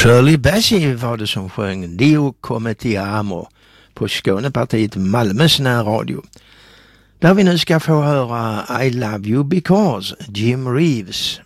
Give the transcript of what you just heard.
Shirley Bassey var det som sjöng Dio come ti amo på Skånepartiet Malmös närradio. Där vi nu ska få höra I Love You Because, Jim Reeves.